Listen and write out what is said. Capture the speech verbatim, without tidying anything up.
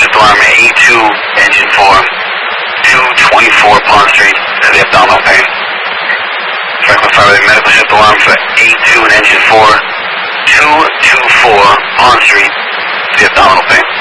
shift alarm A two, engine four, two twenty-four Pond Street, for the abdominal pain. Franklin Fire medical shift alarm for A two and engine four, two twenty-four Pond Street, for the abdominal pain.